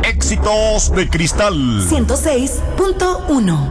Éxitos de Cristal 106.1.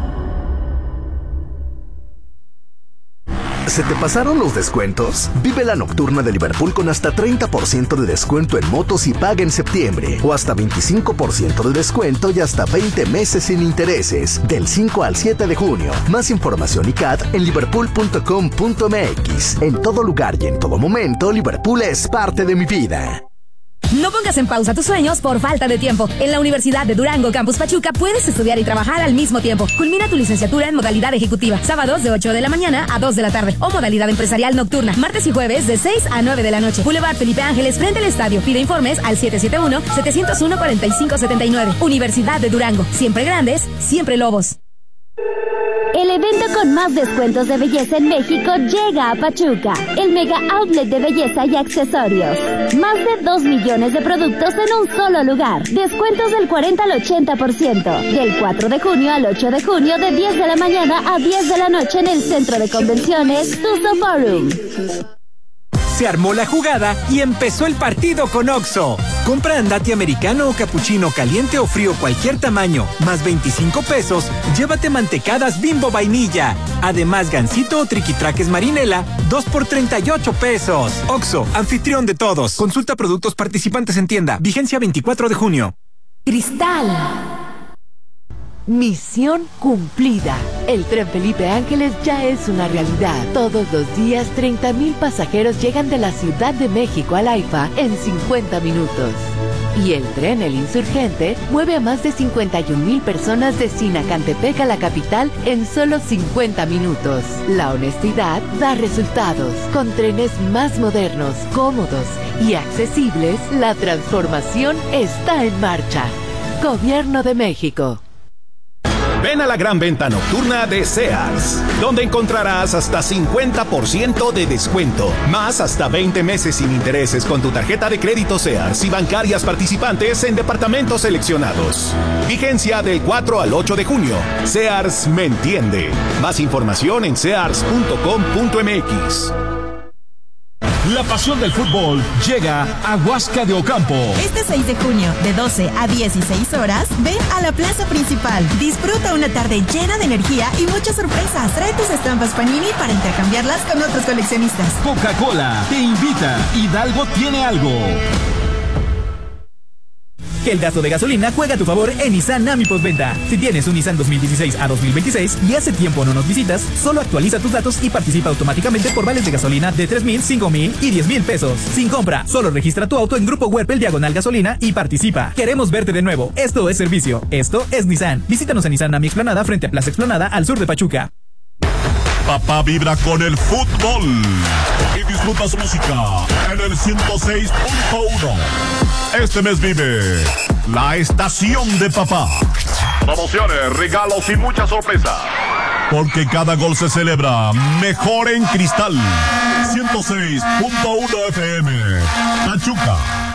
¿Se te pasaron los descuentos? Vive la nocturna de Liverpool con hasta 30% de descuento en motos y paga en septiembre. O hasta 25% de descuento y hasta 20 meses sin intereses. Del 5 al 7 de junio. Más información y CAT en liverpool.com.mx. En todo lugar y en todo momento, Liverpool es parte de mi vida. No pongas en pausa tus sueños por falta de tiempo. En la Universidad de Durango, Campus Pachuca, puedes estudiar y trabajar al mismo tiempo. Culmina tu licenciatura en modalidad ejecutiva, sábados de 8 de la mañana a 2 de la tarde, o modalidad empresarial nocturna, martes y jueves de 6 a 9 de la noche. Boulevard Felipe Ángeles, frente al estadio. Pide informes al 771-701-4579. Universidad de Durango, siempre grandes, siempre lobos. El evento con más descuentos de belleza en México llega a Pachuca, el mega outlet de belleza y accesorios. Más de 2 millones de productos en un solo lugar. Descuentos del 40 al 80%. Del 4 de junio al 8 de junio de 10 de la mañana a 10 de la noche en el Centro de Convenciones Tuzo Forum. Se armó la jugada y empezó el partido con Oxxo. Compra andati americano o capuchino caliente o frío cualquier tamaño, más 25 pesos, llévate mantecadas Bimbo vainilla. Además, gansito o triquitraques marinela, 2 por 38 pesos. Oxxo, anfitrión de todos. Consulta productos participantes en tienda. Vigencia 24 de junio. Cristal. Misión cumplida. El Tren Felipe Ángeles ya es una realidad. Todos los días, 30,000 pasajeros llegan de la Ciudad de México al AIFA en 50 minutos. Y el tren El Insurgente mueve a más de 51,000 personas de Sinacantepec a la capital en solo 50 minutos. La honestidad da resultados. Con trenes más modernos, cómodos y accesibles, la transformación está en marcha. Gobierno de México. Ven a la gran venta nocturna de Sears, donde encontrarás hasta 50% de descuento, más hasta 20 meses sin intereses con tu tarjeta de crédito Sears y bancarias participantes en departamentos seleccionados. Vigencia del 4 al 8 de junio. Sears me entiende. Más información en sears.com.mx. La pasión del fútbol llega a Huasca de Ocampo. Este 6 de junio, de 12 a 16 horas, ven a la plaza principal. Disfruta una tarde llena de energía y muchas sorpresas. Trae tus estampas Panini para intercambiarlas con otros coleccionistas. Coca-Cola te invita. Hidalgo tiene algo. Que el gasto de gasolina juega a tu favor en Nissan Nami Postventa. Si tienes un Nissan 2016 a 2026 y hace tiempo no nos visitas, solo actualiza tus datos y participa automáticamente por vales de gasolina de 3,000, 5,000 y 10,000 pesos. Sin compra, solo registra tu auto en Grupo Huerpel Diagonal Gasolina y participa. Queremos verte de nuevo. Esto es servicio. Esto es Nissan. Visítanos en Nissan Nami Explanada frente a Plaza Explanada al sur de Pachuca. Papá vibra con el fútbol y disfruta su música en el 106.1. Este mes vive la estación de papá. Promociones, regalos y muchas sorpresas. Porque cada gol se celebra mejor en Cristal. 106.1 FM. Pachuca.